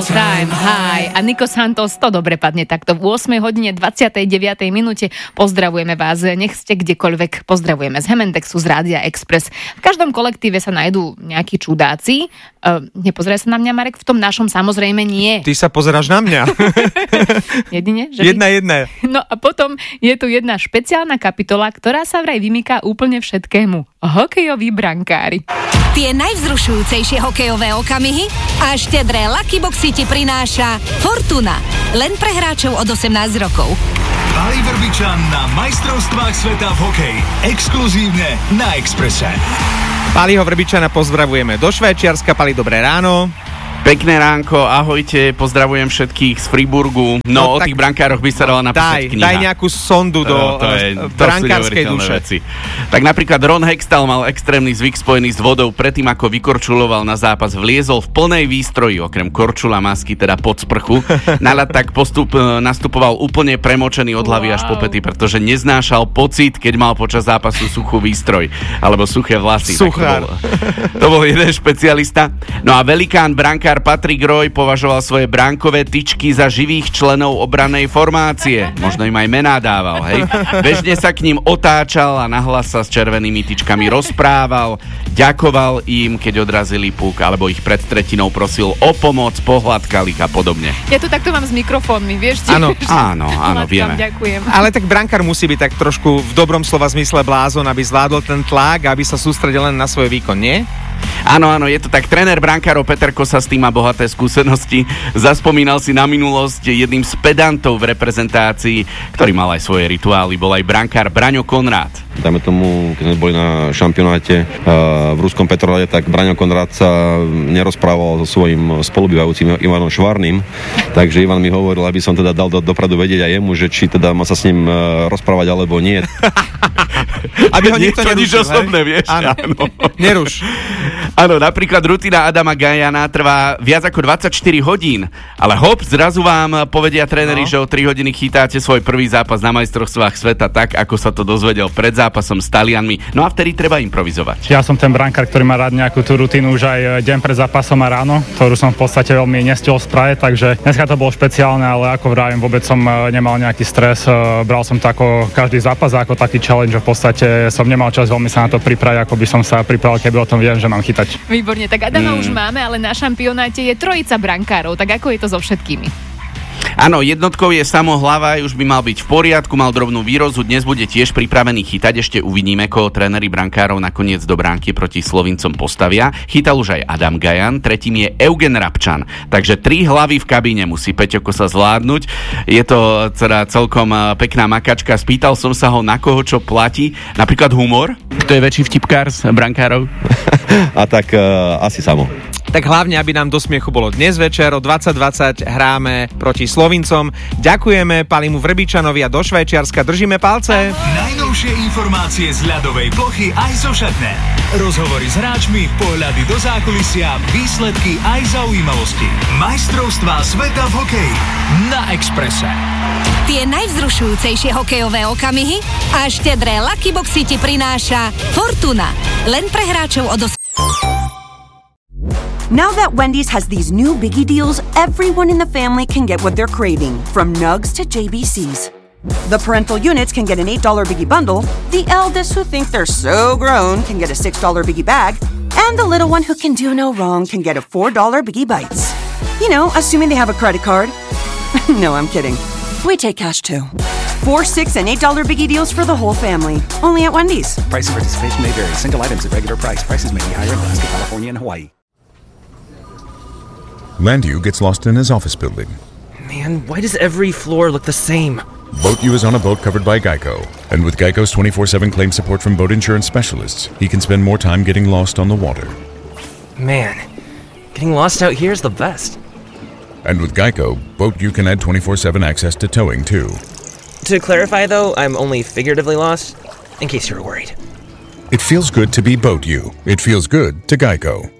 time high. A Nico Santos, to dobre padne takto. V 8 hodine 29. minúte pozdravujeme vás, nech ste kdekoľvek. Pozdravujeme z Hemendexu, z Rádia Express. V každom kolektíve sa nájdú nejakí čudáci. Nepozeraj sa na mňa, Marek, v tom našom samozrejme nie. Ty sa pozeráš na mňa. Jedine? Že Jedna. No a potom je tu jedna špeciálna kapitola, ktorá sa vraj vymýka úplne všetkému. Hokejoví brankári. Tie najvzrušujúcejšie hokejové okamihy a štedré Lucky Boxy ti prináša Fortuna. Len pre hráčov od 18 rokov. Pali Vrbičan na majstrovstvách sveta v hokeji. Exkluzívne na Expresse. Paliho Vrbičana pozdravujeme do Švajčiarska. Pali, dobré ráno. Pekné ránko, ahojte, pozdravujem všetkých z Friburgu. No o tých brankároch by sa dala napísať kniha. Daj nejakú sondu do brankárskej duše. Veci. Tak napríklad Ron Hextall mal extrémny zvyk spojený s vodou. Predtým ako vykorčuloval na zápas, vliezol v plnej výstroji, okrem korčula, masky, teda pod sprchu. Naľad tak nastupoval úplne premočený od hlavy až po pety, pretože neznášal pocit, keď mal počas zápasu suchú výstroj alebo suché vlasy. Suchár. To bol jeden špecialista. No a velikán brankár Patrick Roy považoval svoje bránkové tyčky za živých členov obrannej formácie. Možno im aj mená dával, hej. Bežne sa k ním otáčal a nahlas sa s červenými tyčkami rozprával, ďakoval im, keď odrazili puk, alebo ich pred tretinou prosil o pomoc, pohľadkal ich a podobne. Ja tu takto mám s mikrofónmi, vieš? Áno, vieme. Ďakujem. Ale tak brankár musí byť tak trošku v dobrom slova zmysle blázon, aby zvládol ten tlak, aby sa sústredil len na svoj výkon, nie? Áno, je to tak. Tréner brankárov Peter Kosa s tým má bohaté skúsenosti. Zaspomínal si na minulosť. Jedným z pedantov v reprezentácii, ktorý mal aj svoje rituály, bol aj brankár Braňo Konrád. Dajme tomu, keď sme boli na šampionáte v Ruskom Petrolade, tak Braňo Konrád sa nerozprával so svojím spolubývajúcim Ivanom Švarným, takže Ivan mi hovoril, aby som teda dal dopredu vedieť aj jemu, že či teda má sa s ním rozprávať alebo nie. Aby ho nikto nerušil, osobné, vieš? Áno. Neruš. Áno, napríklad rutina Adama Gajana trvá viac ako 24 hodín, ale hop, zrazu vám povedia tréneri, že o 3 hodiny chytáte svoj prvý zápas na majstrovstvách sveta tak, ako sa to dozvedel pred zápasom s Talianmi. No a vtedy treba improvizovať. Ja som ten brankár, ktorý má rád nejakú tú rutinu už aj deň pred zápasom a ráno, ktorú som v podstate veľmi nestihol spraviť, takže dneska to bolo špeciálne, ale ako vravím, vôbec som nemal nejaký stres, bral som to ako každý zápas, ako taký challenge, v podstate som nemal čas veľmi sa na to pripraviť, ako by som sa pripravil, keby o tom viem, že mám chytať. Výborne, tak Adama už máme, ale na šampionáte je trojica brankárov, tak ako je to so všetkými? Áno, jednotkou je Samo Hlavaj, už by mal byť v poriadku, mal drobnú výrozu, dnes bude tiež pripravený chytať, ešte uvidíme, koho tréneri brankárov nakoniec do bránky proti Slovincom postavia. Chytal už aj Adam Gajan, tretím je Eugen Rabčan, takže 3 hlavy v kabíne musí Peťo Kosa zvládnuť. Je to teda celkom pekná makačka, spýtal som sa ho, na koho čo platí, napríklad humor. Kto je väčší vtipkár z brankárov? A tak asi Samo. Tak hlavne, aby nám do smiechu bolo. Dnes večer o 20:20 hráme proti Slovincom. Ďakujeme Palimu Vrbičanovi a do Švajčiarska držíme palce. Najnovšie informácie z ľadovej plochy aj zo šatne. Rozhovory s hráčmi, pohľady do zákulisia, výsledky aj zaujímavosti. Majstrovstvá sveta v hokeji na Expresse. Tie najvzrušujúcejšie hokejové okamihy a štedré Lucky Boxy ti prináša Fortuna. Len pre hráčov od 18. Now that Wendy's has these new biggie deals, everyone in the family can get what they're craving, from nugs to JBCs. The parental units can get an $8 biggie bundle, the eldest who think they're so grown can get a $6 biggie bag, and the little one who can do no wrong can get a $4 biggie bites. You know, assuming they have a credit card. No, I'm kidding. We take cash too. 4, $6, and $8 biggie deals for the whole family. Only at Wendy's. Price and participation may vary. Single items at regular price. Prices may be higher in Alaska, California, and Hawaii. Landu gets lost in his office building. Man, why does every floor look the same? BoatU is on a boat covered by Geico. And with Geico's 24/7 claim support from boat insurance specialists, he can spend more time getting lost on the water. Man, getting lost out here is the best. And with Geico, BoatU can add 24/7 access to towing too. To clarify though, I'm only figuratively lost, in case you were worried. It feels good to be BoatU. It feels good to Geico.